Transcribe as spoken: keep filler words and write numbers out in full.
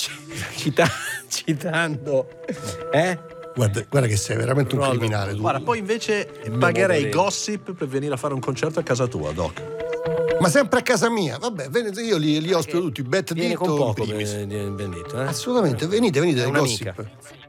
cita- citando eh? Guarda, guarda che sei veramente un Guarda, criminale tu. Guarda, poi invece Non pagherei volevo. Gossip per venire a fare un concerto a casa tua, Doc. Ma sempre a casa mia, vabbè, venite, io li, li ospito tutti, Bet Viene Ditto con in poco, primis. ben, ben detto, eh? Assolutamente, venite, venite È dai un'amica. Gossip.